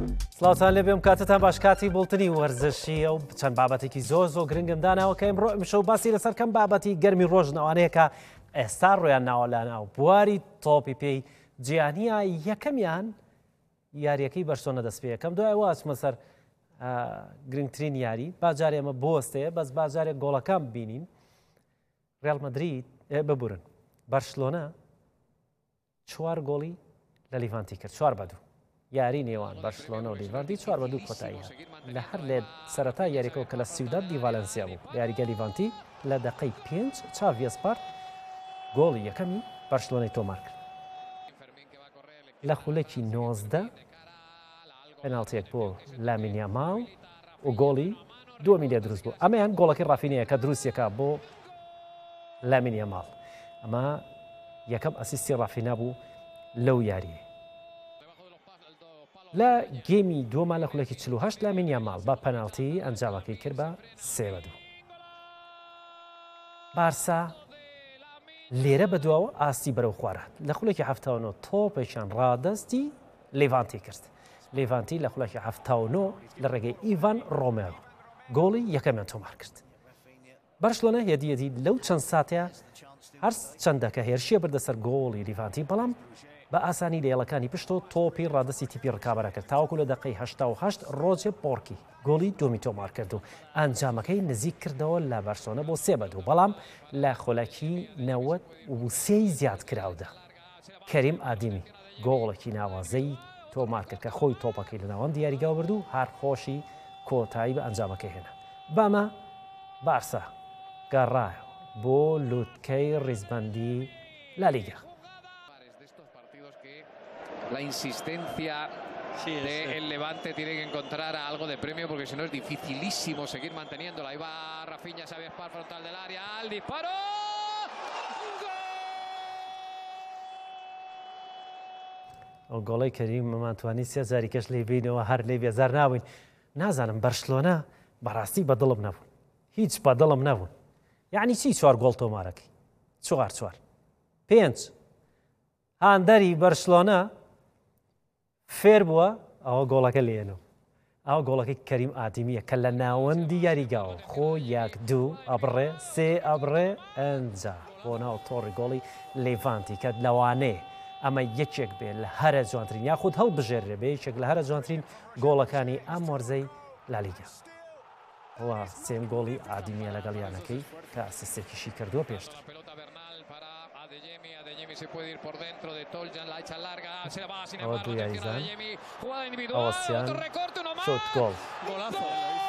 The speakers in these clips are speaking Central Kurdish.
سڵاوتان لێ بێم کاتتان باش کاتی بڵتنی وەرزشی ئەو چەند بابەتێکی زۆر گرنگم داناوە کە ئەمڕۆ ئەمشەو باسی لەسەر کەم بابەتی گەرمی ڕۆژنەوانەیە کە ئێستا ڕۆیان ناوە لە ناو بواری تۆپی پێی جیهانیە یەکەمیان یاریەکەی بەرسۆنە دەست پێ یەکەم دوای واسمە سەر گرنگترین یاری باجارێ ئەمە بۆستەیە بەس باجارێک گۆڵەکان ببینین ڕیال مەدرید ببورن بەرشلۆنە 4 گۆڵی لە لیڤانتی کرد 4-2 یاری نێوان بەرشلۆنە و لیڤانتی 4-2 کۆتاییە لە هەر لێ سەرەتا یاریەکەەوە کە لە سیوداد دی ڤالەنسیا بوو یاریگە لیڤانتی لە دقەی 5 چاڤی ئەسپارت گۆڵی یەکەمی بەرشلۆنەی تۆمار کرد لە خولەکی 19 پێناڵتیەک بۆ لامین یامال و گۆڵی دووەمی لێ دروست بوو ئەمەیان گۆڵەکەی ڕافینەیە کە دروستیەکە بۆ لامین یامال ئەمە یەکەم ئەسیستی ڕافینە بوو لەو یاریە لە گێمی دووەما لە خولەکی 48 لامین یامال بە پەناڵتی ئەنجامەکەی کرد بە 3-2 بارسا لێرە بەدواوە ئاستی بەرەو خوارات لە خولێکی 79 تۆپێکیان ڕادەستی لیڤانتی کرد لیڤانتی لە خولێکی 79 لە ڕێگەی ئیڤان ڕۆمێۆ گۆڵی یەکەمیان تۆمار کرد بەرشلۆنە هێدیەتی لەو چەند ساتەیە هەر چەندەکە هێرشیە بردەسەر گۆڵی لیڤانتی بەڵام بە ئاسانی لە هێڵەکانی پشتەوە تۆپی ڕادەستی تیپی ڕکابەرە کرد تاوەکو لە دقەی 88 ڕۆجێ پۆرکی گۆڵی دومی تۆمار کرد و ئەنجامەکەی نزیک کردەوە لە بەرسۆنە بۆ 3-2 بەڵام لە خۆلەکی 93 زیاد کراودا کەریم ئادیمی گۆڵێکی ناوازەی تۆمار کرد کە خۆی تۆپەکەی لە ناوەند دیاریگا بردو هەر خۆشی کۆتایی بە ئەنجامەکەی هێنا بەمە بارسا گەڕایە بۆ لووتکەی ڕیزبەندی لا لیگا La insistencia del Levante tiene que encontrar algo de premio porque si no es dificilísimo seguir manteniéndola. Ahí va Rafinha, Xavi Espar, frontal del área, al disparo. ئەو گۆڵی کەریم مەمانتوانی سێزاری کەش لێ بینەوە هەر لێ بێزار ناوین نازانم بەرشلۆنە بەڕاستی بەدڵم نەبوون هیچ بەدڵم نەبوون یعنی چی 4 گۆڵ تۆمارەکەی 4 5 هاندەری بەرشلۆنە فێر بووە ئەوە گۆڵەکە لێنەوە ئەو گۆڵەکەی کەریم ئادیمیە کە لە ناوەندی یاریگاوە خۆ 1-2 ئەبڕێ 3 ئەبڕێ ئەنجا بۆ ناو تۆڕی گۆڵی لیڤانتی کە لەوانەیە ئەمە یەکێک بێت لە هەرە جوانترین یاخود هەڵ بژێرێ بێ یەکێک لە هەرە جوانترین گۆڵەکانی ئەم وەرزەی لالیگا ئەوە سێم گۆڵی ئادیمیە لەگەڵیانەکەی کە ئەسیستێکیشی کردووە پێشتر Se puede ir por dentro de Toljan, la echa larga, se la va sin embargo, atención a Adeyemi, jugada individual, otro recorte, uno más. Shot goal. Golazo.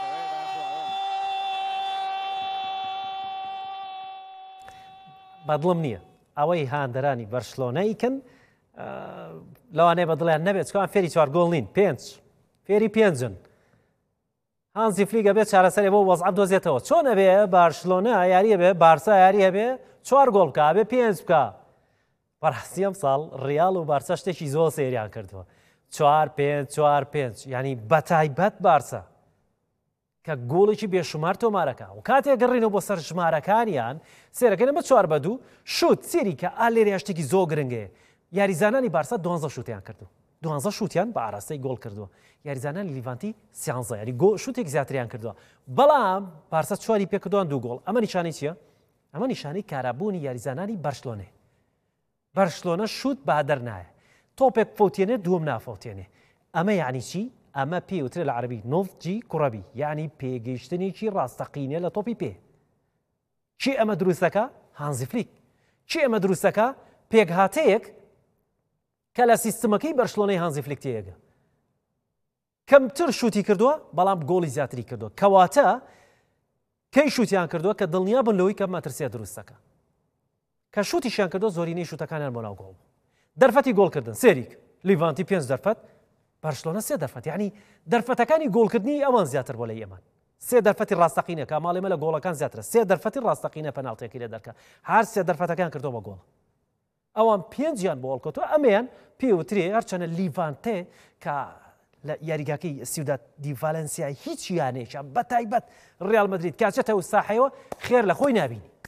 بەدڵم نییە ئەوەی هاندەرانی بەرشلۆنەیکن لەوانەیە بەدڵیان نەبێت چکان فێری 4 گۆڵ نین 5 فێری 5 هانزی فلیگە بێت چارەسەری بۆ وەزعەب دۆزێتەوە چۆن ئەبێ بەرشلۆنە یاریە بێ بارسا یاریە بێ 4 گۆڵ بکە بێ 5 بکە بەڕاستی ئەم ساڵ ڕیال و بارسا شتێکی زۆر سێریان کردووە 4-5 ینی بەتایبەت بارسا کە گۆڵێکی بێشمار تۆمارەکە و کاتێک گەڕینەوە بۆ سەر ژمارەکانیان سێرەکەن بە 4-2 شوت سێری کە ئالێری شتێکی زۆر گرنگەیە یاریزانانی بارسا 12 شوتیان کردو 12 شوتیان بە ئاراستەی گۆڵ کردووە یاریزانانی لیڤانتی 13 یاری شوتێک زیاتریان کردووە بەڵام بارسا 4 پێ کردوان 2 گۆڵ ئەمە نیشانەی چییە؟ ئەمە نیشانەی کارابوونی یاریزانانی بەرشلۆنێ بەرشلۆنە شوت بەهدەر نایە تۆپێک فەوتێنێ دووەم نافەوتێنێ ئەمە یعنی چی؟ ئەمە پێوترێ لە عەرەبی نۆڤجی کوڕەبی یعنی پێگەیشتنێکی ڕاستەقینە لە تۆپی پێ چی ئەمە دروستەکە؟ هانزی فلیک چی ئەمە دروستەکە؟ پێکهاتەیەک کە لە سیستمەکەی بەرشلۆنەی هانزی فلیک تێگە کەمتر شوتی کردووە بەڵام گۆڵی زیاتری کردووە کەواتە کەی شوتیان کردووە کە دڵنیا بن لەوەی کە مەترسیە دروستەکە کە شوتیشیان کردو زۆرینەی شوتەکانیان بۆ ناو گۆڵ دەرفەتی گۆڵکردن سێریک لیڤانتی 5 دەرفەت بەرشلۆنە 3 دەرفەت یعنی دەرفەتەکانی گۆڵکردنی ئەوان زیاتر بۆ لە ئێمان 3 دەرفەتی ڕاستەقینە کە ماڵێمە لە گۆڵەکان زیاترە 3 دەرفەتی ڕاستەقینە پەناڵتێکی لێ دەرکە هەر 3 دەرفەتەکان کردو بە گۆڵ ئەوان 5 بۆ هەڵکەوتووە ئەمەیان پێوترێ هەرچەنە لیڤانتێ کە لە یاریگاکەی سیوداد دی ڤالەنسیا هیچ یانێکە بەتایبەت ڕیال مەدرید کاچێتەوە ساحەیەوە خێر لە خۆی نابینی